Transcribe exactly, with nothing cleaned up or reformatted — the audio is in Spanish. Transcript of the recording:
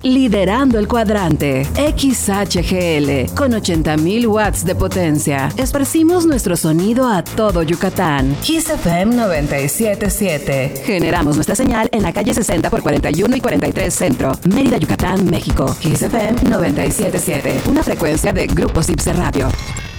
liderando el cuadrante. X H G L, con ochenta mil watts de potencia. Esparcimos nuestro sonido a todo Yucatán. Kiss F M noventa y siete punto siete. Generamos nuestra señal en la calle sesenta por cuarenta y uno y cuarenta y tres Centro, Mérida, Yucatán, México. Kiss F M noventa y siete punto siete, una frecuencia de Grupo Cipse Radio.